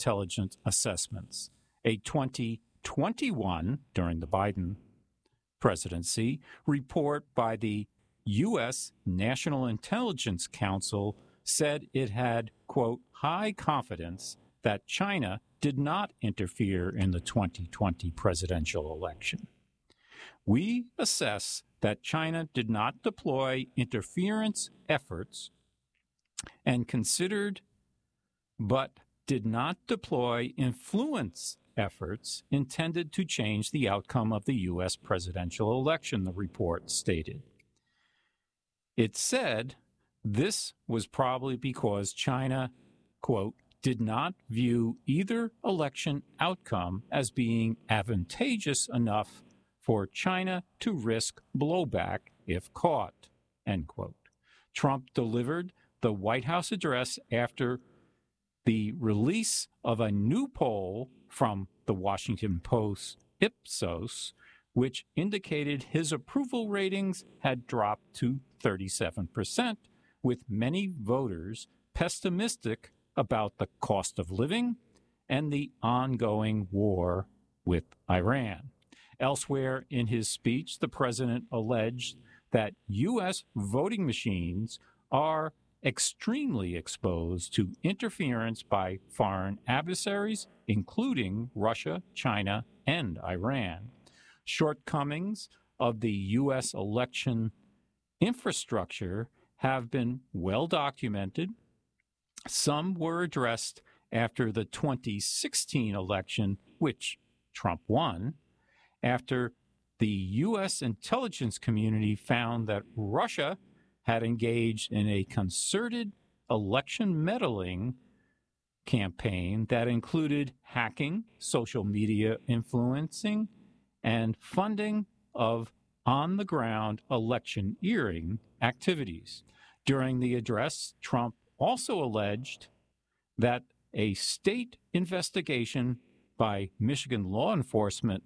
intelligence assessments. A 2021, during the Biden presidency, report by the U.S. National Intelligence Council said it had, quote, high confidence that China did not interfere in the 2020 presidential election. We assess that China did not deploy interference efforts and considered but did not deploy influence efforts intended to change the outcome of the U.S. presidential election, the report stated. It said this was probably because China, quote, did not view either election outcome as being advantageous enough for China to risk blowback if caught, end quote. Trump delivered the White House address after the release of a new poll from the Washington Post Ipsos, which indicated his approval ratings had dropped to 37%, with many voters pessimistic about the cost of living and the ongoing war with Iran. Elsewhere in his speech, the president alleged that U.S. voting machines are extremely exposed to interference by foreign adversaries, including Russia, China, and Iran. Shortcomings of the U.S. election infrastructure have been well documented. Some were addressed after the 2016 election, which Trump won, after the U.S. intelligence community found that Russia had engaged in a concerted election meddling campaign that included hacking, social media influencing, and funding of on-the-ground electioneering activities. During the address, Trump also alleged that a state investigation by Michigan law enforcement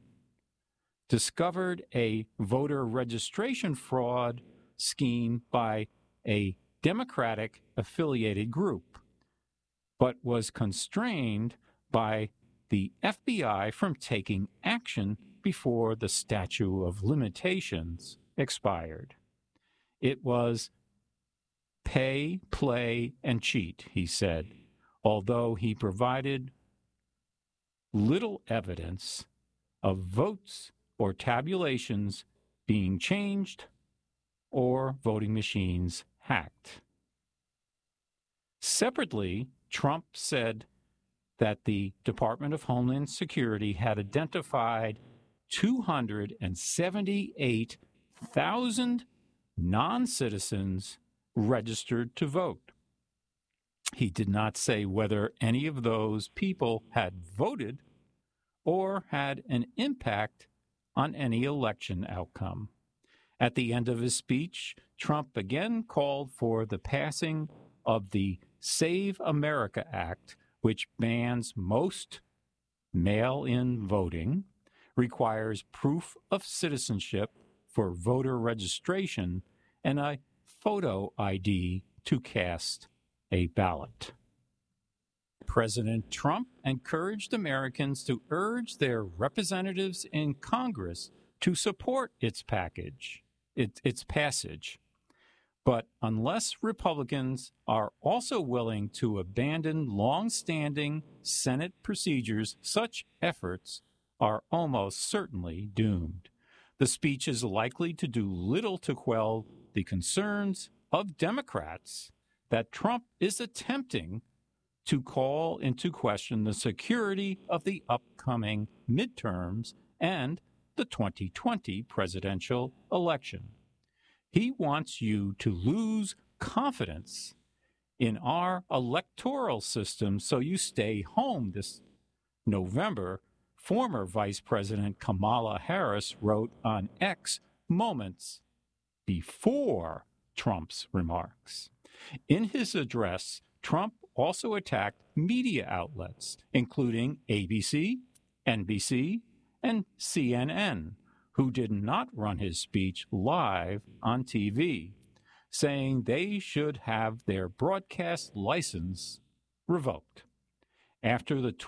discovered a voter registration fraud scheme by a Democratic-affiliated group, but was constrained by the FBI from taking action before the statute of limitations expired. It was pay, play, and cheat, he said, although he provided little evidence of votes or tabulations being changed or voting machines hacked. Separately, Trump said that the Department of Homeland Security had identified 278,000 non-citizens registered to vote. He did not say whether any of those people had voted or had an impact on any election outcome. At the end of his speech, Trump again called for the passing of the Save America Act, which bans most mail-in voting, requires proof of citizenship for voter registration, and a photo ID to cast a ballot. President Trump encouraged Americans to urge their representatives in Congress to support its passage. But unless Republicans are also willing to abandon long-standing Senate procedures, such efforts are almost certainly doomed. The speech is likely to do little to quell the concerns of Democrats that Trump is attempting to call into question the security of the upcoming midterms and the 2020 presidential election. He wants you to lose confidence in our electoral system so you stay home this November, former Vice President Kamala Harris wrote on X moments before Trump's remarks. In his address, Trump also attacked media outlets, including ABC, NBC, and CNN, who did not run his speech live on TV, saying they should have their broadcast license revoked. After the